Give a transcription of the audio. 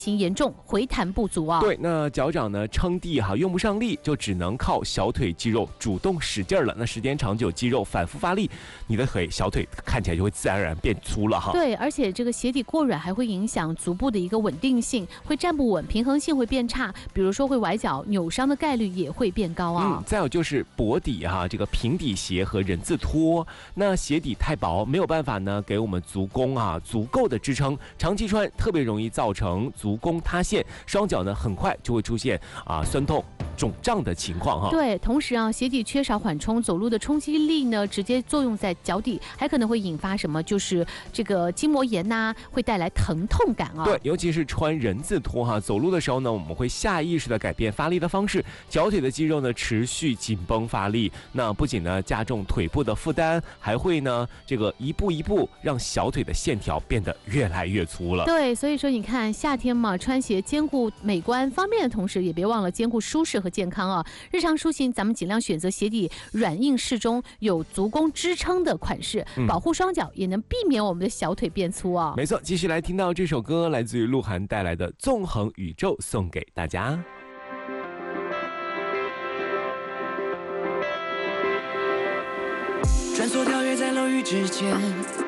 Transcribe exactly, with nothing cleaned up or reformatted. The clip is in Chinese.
情严重，回弹不足啊。 对，那脚掌呢撑地哈用不上力，就只能靠小腿肌肉主动使劲了。那时间长久，肌肉反复发力，你的腿小腿看起来就会自然而然变粗了哈。 对，而且这个鞋底过软还会影响足部的一个稳定性，会站不稳，平衡性会变差，比如说会崴脚、扭伤的概率也会变高啊。 嗯，再有就是薄底哈，这个平底鞋和人字拖，那鞋底太薄，没有办法呢给我们足弓啊足够的支撑，长期穿特别容易造成足弓塌陷，双脚呢很快就会出现啊酸痛、肿胀的情况哈。 对，同时啊，鞋底缺少缓冲，走路的冲击力呢直接作用在脚底，还可能会引发什么？就是这个筋膜炎呐、啊，会带来疼痛感啊。 对，尤其是穿人字拖哈，走路的时候呢，我们会下意识的改变发力的方式，脚腿的肌肉呢持续紧绷发力，那不仅呢加重腿部的负担，还会呢这个一步一步让小腿的线条变得越来越粗了。 对，所以说你看夏天嘛，穿鞋兼顾美观方面的同时，也别忘了兼顾舒适和健康啊。日常出行咱们尽量选择鞋底软硬适中、有足弓支撑的款式， 嗯、 保护双脚，也能避免我们的小腿变粗啊。 没错，继续来听到这首歌，来自于鹿晗带来的《纵横宇宙》，送给大家。 穿梭跳跃在楼宇之间，